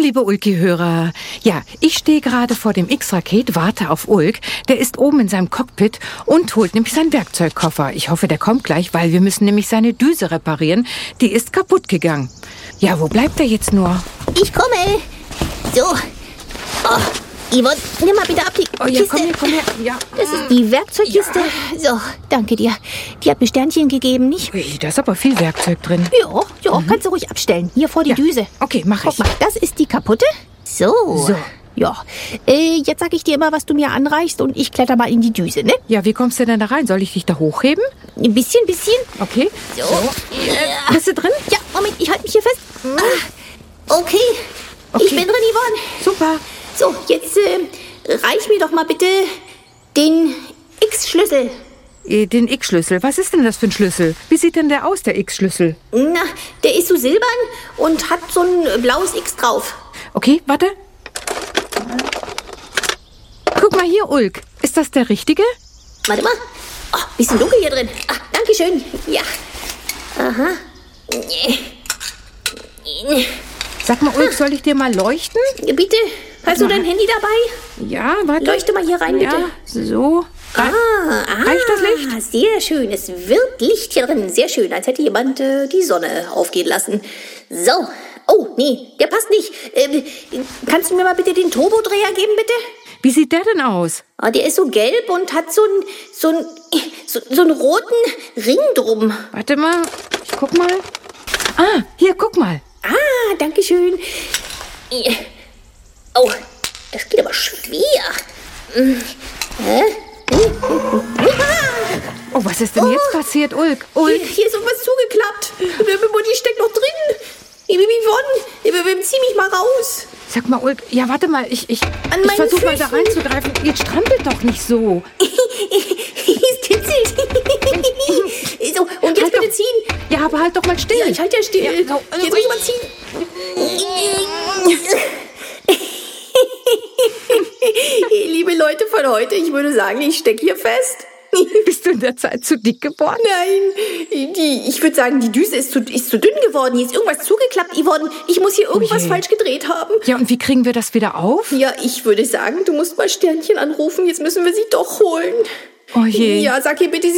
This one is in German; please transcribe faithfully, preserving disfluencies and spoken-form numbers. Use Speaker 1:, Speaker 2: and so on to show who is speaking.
Speaker 1: liebe Ulki-Hörer. Ja, ich stehe gerade vor dem X-Raket, warte auf Ulk. Der ist oben in seinem Cockpit und holt nämlich seinen Werkzeugkoffer. Ich hoffe, der kommt gleich, weil wir müssen nämlich seine Düse reparieren. Die ist kaputt gegangen. Ja, wo bleibt er jetzt nur?
Speaker 2: Ich komme. So. Oh, Yvonne, nimm mal bitte ab die
Speaker 1: Oh ja,
Speaker 2: Kiste.
Speaker 1: komm her, komm her. Ja.
Speaker 2: Das ist die Werkzeugkiste. Ja. So, danke dir. Die hat mir Sternchen gegeben, nicht?
Speaker 1: Ui, da ist aber viel Werkzeug drin.
Speaker 2: Ja, ja, mhm. Kannst du ruhig abstellen. Hier vor die
Speaker 1: Ja.
Speaker 2: Düse.
Speaker 1: Okay, mach
Speaker 2: Guck
Speaker 1: ich.
Speaker 2: mal, das ist die kaputte. So.
Speaker 1: So.
Speaker 2: Ja, äh, jetzt sag ich dir immer, was du mir anreichst und ich kletter mal in die Düse, ne?
Speaker 1: Ja, wie kommst du denn da rein? Soll ich dich da hochheben?
Speaker 2: Ein bisschen, bisschen.
Speaker 1: Okay.
Speaker 2: So.
Speaker 1: Äh, bist du drin?
Speaker 2: Ja, Moment, ich halte mich hier fest. Ah, okay.
Speaker 1: Okay.
Speaker 2: Ich bin drin, Yvonne.
Speaker 1: Super.
Speaker 2: So, jetzt äh, reich mir doch mal bitte den X-Schlüssel.
Speaker 1: Äh, Den X-Schlüssel. Was ist denn das für ein Schlüssel? Wie sieht denn der aus, der X-Schlüssel?
Speaker 2: Na, der ist so silbern und hat so ein blaues X drauf.
Speaker 1: Okay, warte. Guck mal hier, Ulk. Ist das der richtige?
Speaker 2: Warte mal. Oh, bisschen dunkel hier drin. Ah, danke schön. Ja. Aha.
Speaker 1: Sag mal, Ulk, soll ich dir mal leuchten?
Speaker 2: Bitte, hast du dein Handy dabei?
Speaker 1: Ja, warte.
Speaker 2: Leuchte mal hier rein, bitte.
Speaker 1: Ja, so.
Speaker 2: Ah, ah,
Speaker 1: Reicht das Licht?
Speaker 2: Sehr schön. Es wird Licht hier drin. Sehr schön, als hätte jemand äh, die Sonne aufgehen lassen. So. Oh, nee, der passt nicht. Ähm, kannst du mir mal bitte den Turbodreher geben, bitte?
Speaker 1: Wie sieht der denn aus?
Speaker 2: Ah, der ist so gelb und hat so einen so einen, so, so einen roten Ring drum.
Speaker 1: Warte mal, ich guck mal. Ah, hier, guck mal.
Speaker 2: Ah, danke schön. Oh, das geht aber schwer. Hm. Hä?
Speaker 1: Oh, was ist denn jetzt passiert, Ulk? Ulk?
Speaker 2: Hier, hier ist irgendwas zugeklappt. Die steckt noch drin. Yvonne, zieh mich mal raus.
Speaker 1: Sag mal, Ulk, ja, warte mal, ich, ich,
Speaker 2: An
Speaker 1: ich
Speaker 2: meinen
Speaker 1: versuche mal da
Speaker 2: Füßen.
Speaker 1: reinzugreifen. Jetzt strampelt doch nicht so.
Speaker 2: Es kitzelt. So, und jetzt
Speaker 1: Halt
Speaker 2: bitte
Speaker 1: doch.
Speaker 2: ziehen.
Speaker 1: Ja, aber halt doch mal still.
Speaker 2: Ja, ich halte ja still.
Speaker 1: Ja, so.
Speaker 2: Jetzt muss ich mal ziehen. Liebe Leute von heute, ich würde sagen, ich stecke hier fest.
Speaker 1: Bist du in der Zeit zu dick geworden?
Speaker 2: Nein, die, ich würde sagen, die Düse ist zu, ist zu dünn geworden. Hier ist irgendwas zugeklappt, Yvonne. Ich muss hier irgendwas
Speaker 1: je.
Speaker 2: falsch gedreht haben.
Speaker 1: Ja, und wie kriegen wir das wieder auf?
Speaker 2: Ja, ich würde sagen, du musst mal Sternchen anrufen. Jetzt müssen wir sie doch holen.
Speaker 1: Oh je.
Speaker 2: Ja, sag ihr bitte,